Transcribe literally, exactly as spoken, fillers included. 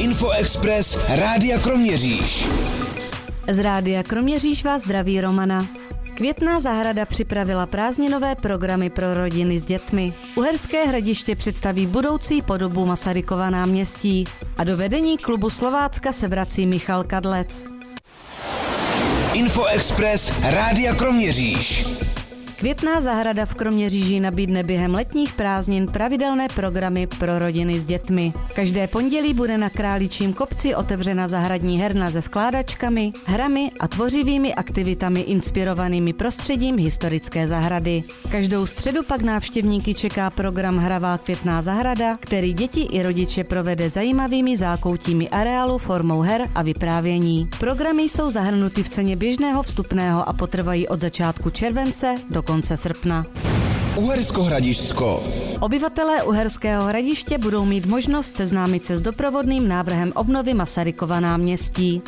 Infoexpress Rádia Kroměříž. Z Rádia Kroměříž vás zdraví Romana. Květná zahrada připravila prázdninové programy pro rodiny s dětmi. Uherské Hradiště představí budoucí podobu Masarykova náměstí a do vedení klubu Slovácka se vrací Michal Kadlec. Infoexpress Rádia Kroměříž. Květná zahrada v Kroměříži nabídne během letních prázdnin pravidelné programy pro rodiny s dětmi. Každé pondělí bude na Králičím kopci otevřena zahradní herna se skládačkami, hrami a tvořivými aktivitami inspirovanými prostředím historické zahrady. Každou středu pak návštěvníky čeká program Hravá květná zahrada, který děti i rodiče provede zajímavými zákoutími areálu formou her a vyprávění. Programy jsou zahrnuty v ceně běžného vstupného a potrvají od začátku července do konce srpna. Uhersko-Hradišťsko. Obyvatelé Uherského Hradiště budou mít možnost seznámit se s doprovodným návrhem obnovy Masarykova náměstí.